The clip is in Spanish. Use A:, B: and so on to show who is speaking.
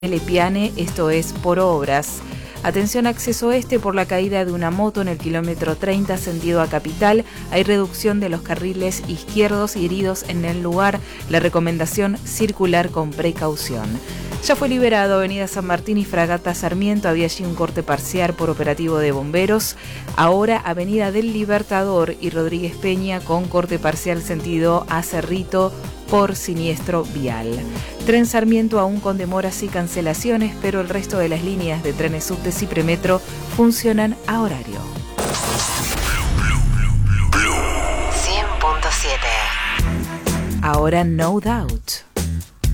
A: Lepiane, esto es por obras. Atención, acceso este por la caída de una moto en el kilómetro 30 sentido a Capital. Hay reducción de los carriles izquierdos y heridos en el lugar. La recomendación, circular con precaución. Ya fue liberado Avenida San Martín y Fragata Sarmiento. Había allí un corte parcial por operativo de bomberos. Ahora Avenida del Libertador y Rodríguez Peña con corte parcial sentido a Cerrito por siniestro vial. Tren Sarmiento aún con demoras y cancelaciones, pero el resto de las líneas de trenes subtes y premetro funcionan a horario. 100.7. Ahora No Doubt.